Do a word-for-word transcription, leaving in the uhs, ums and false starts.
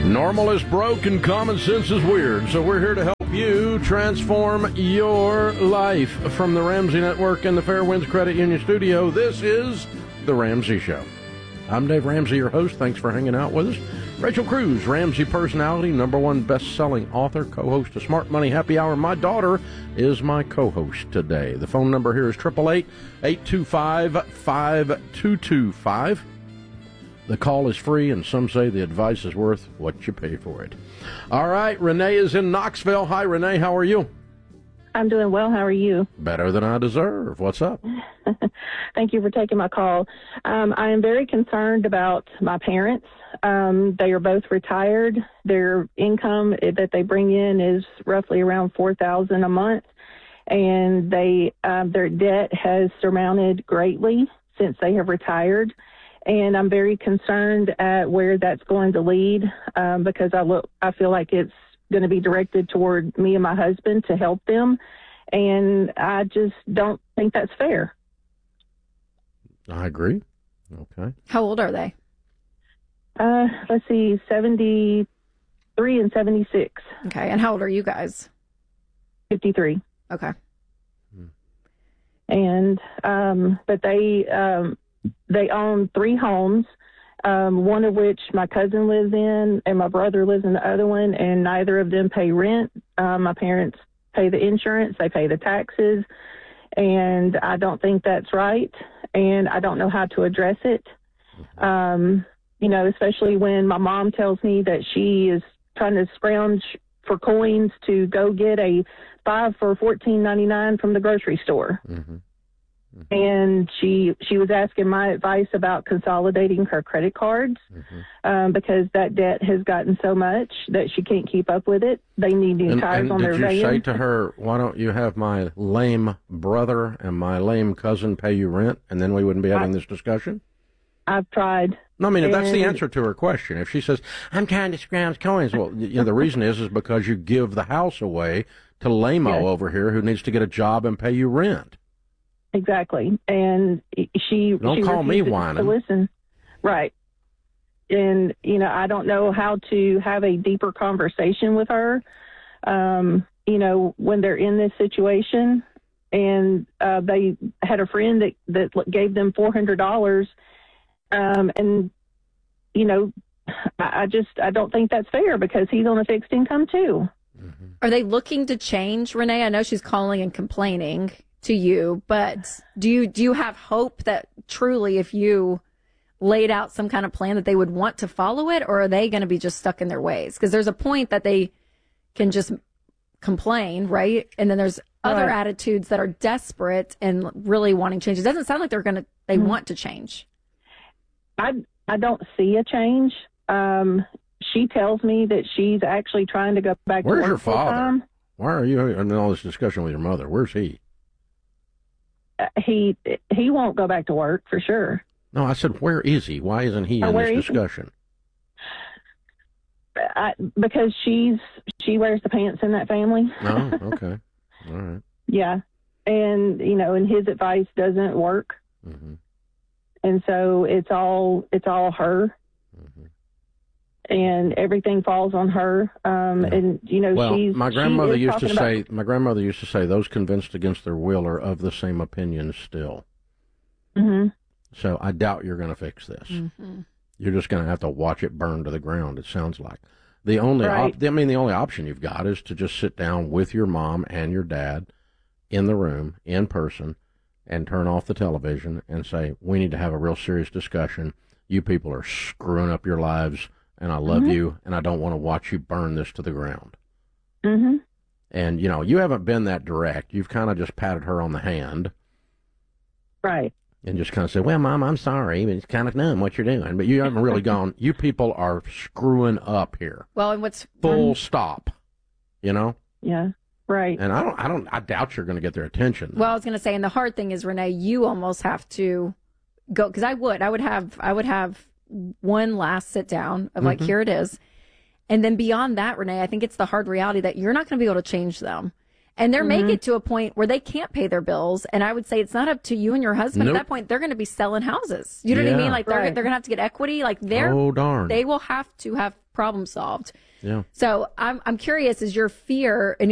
Normal is broke and common sense is weird, so we're here to help you transform your life. From the Ramsey Network and the Fairwinds Credit Union Studio, this is The Ramsey Show. I'm Dave Ramsey, your host. Thanks for hanging out with us. Rachel Cruz, Ramsey personality, number one best-selling author, co-host of Smart Money Happy Hour. My daughter is my co-host today. The phone number here is eight eight eight, eight two five, five two two five. The call is free, and some say the advice is worth what you pay for it. All right, Renee is in Knoxville. Hi, Renee. How are you? I'm doing well. How are you? Better than I deserve. What's up? Thank you for taking my call. Um, I am very concerned about my parents. Um, they are both retired. Their income that they bring in is roughly around four thousand dollars a month, and they um, their debt has surmounted greatly since they have retired. And I'm very concerned at where that's going to lead um, because I look, I feel like it's going to be directed toward me and my husband to help them, and I just don't think that's fair. I agree. Okay. How old are they? Uh, let's see, seventy-three and seventy-six. Okay, and how old are you guys? fifty-three. Okay. Hmm. And um, but they um, they own three homes. Um, one of which my cousin lives in and my brother lives in the other one, and neither of them pay rent. Um, my parents pay the insurance, they pay the taxes, and I don't think that's right, and I don't know how to address it. Um, you know, especially when my mom tells me that she is trying to scrounge for coins to go get a five for fourteen ninety-nine from the grocery store. Mm-hmm. Mm-hmm. And she she was asking my advice about consolidating her credit cards Mm-hmm. um, because that debt has gotten so much that she can't keep up with it. They need new And, tires and on did their you van. say to her, why don't you have my lame brother and my lame cousin pay you rent, and then we wouldn't be having I, this discussion? I've tried. No, I mean, if that's the And- answer to her question. If she says, I'm trying to scrounge coins, well, you know, the reason is is because you give the house away to lame-o Yes. over here who needs to get a job and pay you rent. Exactly. And she Don't she call me refuses whining. to listen. Right. And, you know, I don't know how to have a deeper conversation with her, um, you know, when they're in this situation. And uh, they had a friend that, that gave them four hundred dollars. Um, and, you know, I, I just I don't think that's fair because he's on a fixed income, too. Mm-hmm. Are they looking to change, Renee? I know she's calling and complaining to you, but do you do you have hope that truly if you laid out some kind of plan that they would want to follow it, or are they going to be just stuck in their ways? Because there's a point that they can just complain, right? And then there's other Right. attitudes that are desperate and really wanting change. It doesn't sound like they're going to, they Mm-hmm. want to change. I, I don't see a change. Um, she tells me that she's actually trying to go back Where's to work your full father? time. Why are you in all this discussion with your mother? Where's he? Uh, he he won't go back to work for sure. No, I said, where is he? Why isn't he Oh, in where this is he? discussion? I, because she's she wears the pants in that family. No? Okay. All right. Yeah, and you know, and his advice doesn't work, Mm-hmm. and so it's all it's all her. Mm-hmm. And everything falls on her. Um, Yeah. and you know, Well, she's my she grandmother is used to talking about- say, my grandmother used to say, those convinced against their will are of the same opinion still. Mhm. So I doubt you're going to fix this. Mm-hmm. You're just going to have to watch it burn to the ground, it sounds like. The only, Right. op- I mean, the only option you've got is to just sit down with your mom and your dad in the room, in person, and turn off the television and say, we need to have a real serious discussion. You people are screwing up your lives, and I love Mhm. you, and I don't want to watch you burn this to the ground. Mhm. And, you know, you haven't been that direct. You've kind of just patted her on the hand Right. and just kind of said, well, Mom, I'm sorry. It's kind of dumb what you're doing. But you haven't really gone, you people are screwing up here. Well, and what's Full stop, you know? Yeah. Right. And I don't, I don't, I doubt you're going to get their attention. Well, I was going to say, and the hard thing is, Renee, you almost have to go, because I would, I would have, I would have one last sit down of like, Mhm. here it is. And then beyond that, Renee, I think it's the hard reality that you're not going to be able to change them. And they're Mhm. making it to a point where they can't pay their bills. And I would say it's not up to you and your husband. Nope. At that point, they're going to be selling houses. You know what I Yeah. mean? Like they're, Right. they're going to have to get equity. Like they're, Oh, darn. they will have to have problem solved. Yeah. So I'm I'm curious, is your fear, and